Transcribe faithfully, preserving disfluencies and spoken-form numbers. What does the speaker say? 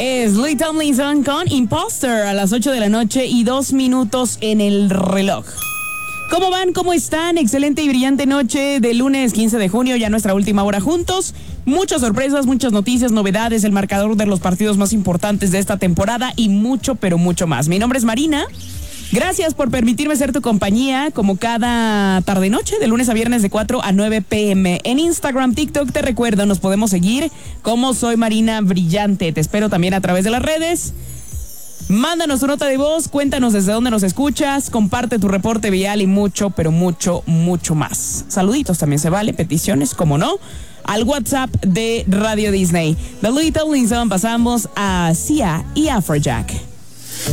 Es Louis Tomlinson con Imposter a las ocho de la noche y dos minutos en el reloj. ¿Cómo van? ¿Cómo están? Excelente y brillante noche de lunes quince de junio, ya nuestra última hora juntos. Muchas sorpresas, muchas noticias, novedades, el marcador de los partidos más importantes de esta temporada y mucho, pero mucho más. Mi nombre es Marina. Gracias por permitirme ser tu compañía como cada tarde-noche, de lunes a viernes de cuatro a nueve pm. En Instagram, TikTok, te recuerdo, nos podemos seguir como Soy Marina Brillante. Te espero también a través de las redes. Mándanos tu nota de voz, cuéntanos desde dónde nos escuchas, comparte tu reporte vial y mucho, pero mucho, mucho más. Saluditos también se vale, peticiones, como no, al WhatsApp de Radio Disney. De Louis Tomlinson pasamos a Sia y Afrojack.